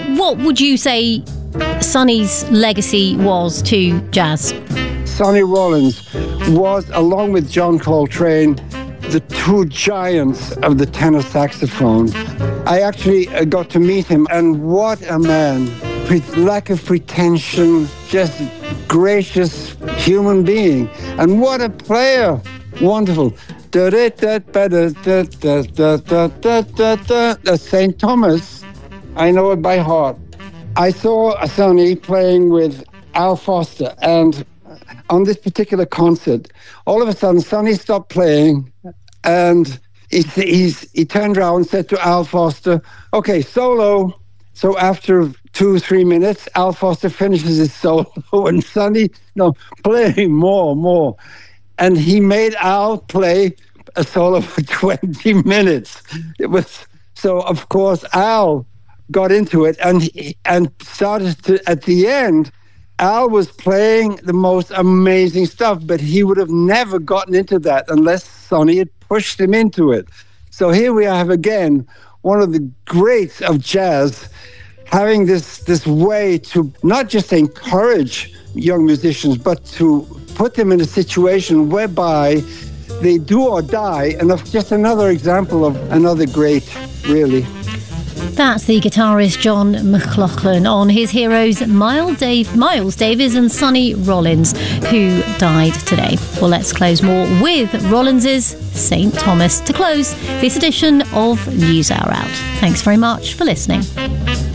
What would you say Sonny's legacy was to jazz? Sonny Rollins was, along with John Coltrane, the two giants of the tenor saxophone. I actually got to meet him, and what a man. Lack of pretension, just gracious human being. And what a player. Wonderful. St. Thomas, I know it by heart. I saw Sonny playing with Al Foster, and on this particular concert, all of a sudden, Sonny stopped playing, and he turned around and said to Al Foster, "Okay, solo." So after 2-3 minutes, Al Foster finishes his solo, and Sonny, playing more. And he made Al play a solo for 20 minutes. It was so, of course, Al got into it and started to, at the end, Al was playing the most amazing stuff, but he would have never gotten into that unless Sonny had pushed him into it. So here we have again one of the greats of jazz having this way to not just encourage young musicians, but to put them in a situation whereby they do or die. And that's just another example of another great, really. That's the guitarist John McLaughlin on his heroes Miles Davis and Sonny Rollins, who died today. Well, let's close more with Rollins's St. Thomas to close this edition of NewsHour Out. Thanks very much for listening.